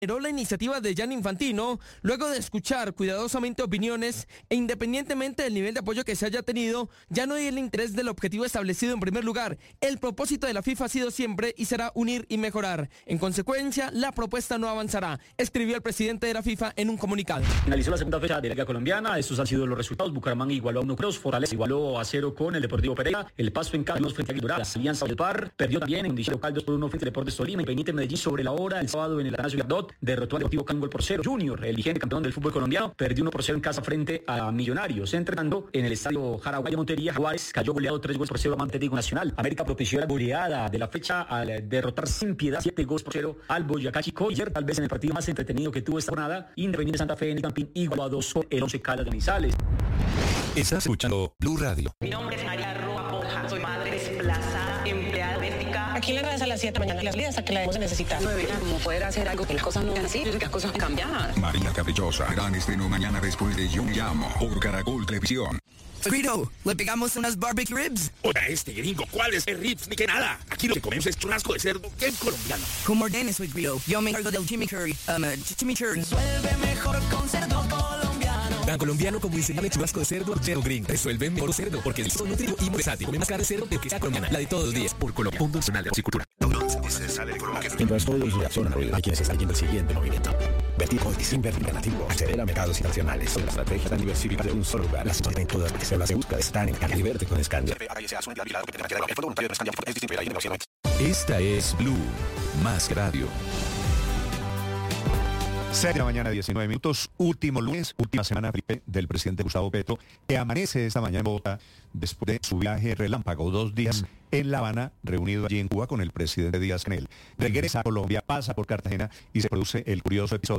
Generó la iniciativa de Gianni Infantino luego de escuchar cuidadosamente opiniones e independientemente del nivel de apoyo que se haya tenido, ya no hay el interés del objetivo establecido en primer lugar. El propósito de la FIFA ha sido siempre y será unir y mejorar. En consecuencia, la propuesta no avanzará, escribió el presidente de la FIFA en un comunicado. Finalizó la segunda fecha de la Liga Colombiana. Estos han sido los resultados. Bucaramanga igualó a 1-0, Fortaleza igualó a 0 con el Deportivo Pereira. El Pasto en Cali frente a Águila. Alianza Valledupar perdió también en Condición local 2-1 frente a Deportes Tolima. Independiente Medellín sobre la hora el sábado en el Atanasio Girardot derrotó al Deportivo Cali 1-0. Junior, el vigente campeón del fútbol colombiano, perdió 1-0 en casa frente a Millonarios. Entrenando en el estadio Jaraguay de Montería, Juárez cayó goleado 3-0 a Atlético Nacional. América propició la goleada de la fecha al derrotar sin piedad 7-0 al Boyacá Chico. Y ayer, tal vez en el partido más entretenido que tuvo esta jornada, Independiente Santa Fe en el Campín igualó a 2 con el Once Caldas de Manizales. Estás escuchando Blue Radio. Mi nombre es María Roa Porja, soy madre desplazada, empleada doméstica. Aquí en la radio a las 7 de la mañana, las líderes hasta que la debemos necesitar. No debería como poder hacer algo que las cosas no sean así, que las cosas cambian. María Caprichosa, gran estreno mañana después de Yo Me Llamo por Caracol Televisión. Frito, ¿le pegamos unas barbecue ribs? Oiga, gringo, ¿cuáles ribs ni que nada? Aquí lo que comemos es churrasco de cerdo, que es colombiano. Como ordenes, Frito. Yo me encargo del chimichurri. Chimichurri. Resuelve mejor con cerdo colombiano. Tan colombiano como diseñar churrasco de cerdo, Orchero Green. Resuelve mejor cerdo porque es nutritivo y muy versátil. Come más carne de cerdo de que sea colombiana. La de todos los días. Por Colombia. Fondo Nacional de Horticultura. Mientras todos reaccionan a ruido, hay quienes están siguiendo el siguiente movimiento. Vertical y sin vertical nativo. Acceder a mercados internacionales. Son las estrategias tan diversificadas de un solo lugar. Las encuentran en todas las reservas de búsqueda están en Caliverte con Scandia. Esta es Blue, más radio. 6 de la mañana, 19 minutos, último lunes, última semana del presidente Gustavo Petro, que amanece esta mañana en Bogotá después de su viaje relámpago, 2 días en La Habana, reunido allí en Cuba con el presidente Díaz-Canel. Regresa a Colombia, pasa por Cartagena y se produce el curioso episodio